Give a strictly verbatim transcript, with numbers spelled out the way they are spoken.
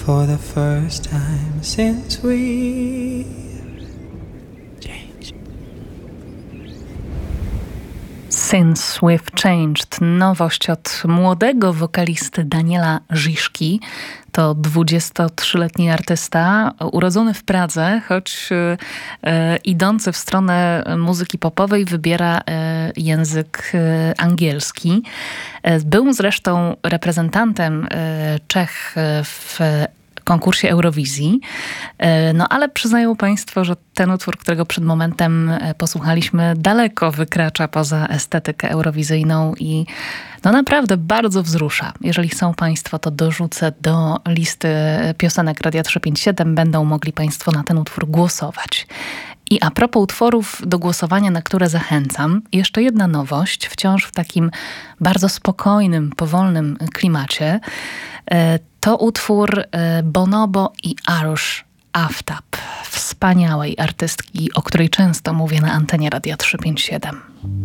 for the first time since we changed. Since We've Changed. Nowość od młodego wokalisty Daniela Żiszki. To dwudziestotrzyletni artysta, urodzony w Pradze, choć e, idący w stronę muzyki popowej wybiera e, język e, angielski. E, był zresztą reprezentantem e, Czech w konkursie Eurowizji. No ale przyznają państwo, że ten utwór, którego przed momentem posłuchaliśmy, daleko wykracza poza estetykę eurowizyjną i no naprawdę bardzo wzrusza. Jeżeli są państwo, to dorzucę do listy piosenek Radia trzysta pięćdziesiąt siedem. Będą mogli państwo na ten utwór głosować. I a propos utworów do głosowania, na które zachęcam, jeszcze jedna nowość, wciąż w takim bardzo spokojnym, powolnym klimacie. To utwór Bonobo i Arush Aftab, wspaniałej artystki, o której często mówię na antenie Radia trzysta pięćdziesiąt siedem.